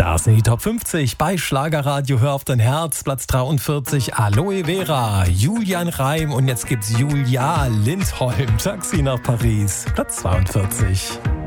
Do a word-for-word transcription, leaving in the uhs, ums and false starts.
Das sind die Top fünfzig bei Schlagerradio. Hör auf dein Herz. Platz dreiundvierzig, Aloe Vera, Julian Reim. Und jetzt gibt's Julia Lindholm, Taxi nach Paris. Platz zweiundvierzig.